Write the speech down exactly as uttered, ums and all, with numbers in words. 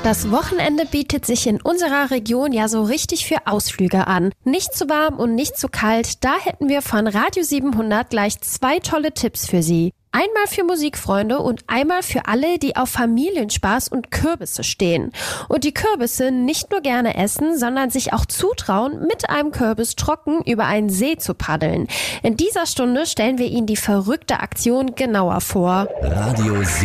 Das Wochenende bietet sich in unserer Region ja so richtig für Ausflüge an. Nicht zu warm und nicht zu kalt, da hätten wir von Radio siebenhundert gleich zwei tolle Tipps für Sie. Einmal für Musikfreunde und einmal für alle, die auf Familienspaß und Kürbisse stehen. Und die Kürbisse nicht nur gerne essen, sondern sich auch zutrauen, mit einem Kürbis trocken über einen See zu paddeln. In dieser Stunde stellen wir Ihnen die verrückte Aktion genauer vor. Radio